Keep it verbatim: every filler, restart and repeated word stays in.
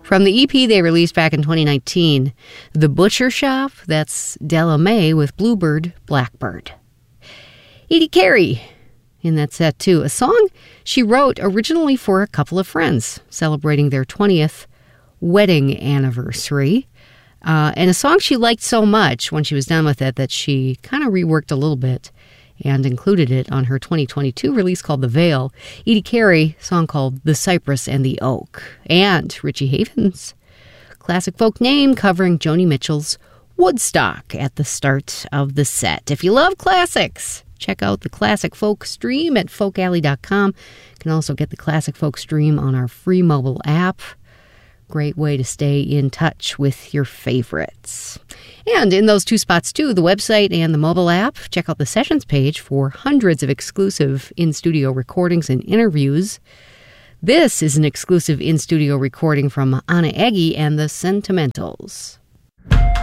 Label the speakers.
Speaker 1: From the E P they released back in twenty nineteen, The Butcher Shop, that's Della Mae with Bluebird Blackbird. Edie Carey in that set too, a song she wrote originally for a couple of friends celebrating their twentieth wedding anniversary. Uh, and a song she liked so much when she was done with it that she kind of reworked a little bit and included it on her twenty twenty-two release called The Veil. Edie Carey, a song called The Cypress and the Oak. And Richie Havens, classic folk name covering Joni Mitchell's Woodstock at the start of the set. If you love classics, check out the Classic Folk Stream at folk alley dot com. You can also get the Classic Folk Stream on our free mobile app. Great way to stay in touch with your favorites. And in those two spots, too, the website and the mobile app, check out the sessions page for hundreds of exclusive in-studio recordings and interviews. This is an exclusive in-studio recording from Anna Eggy and the Sentimentals.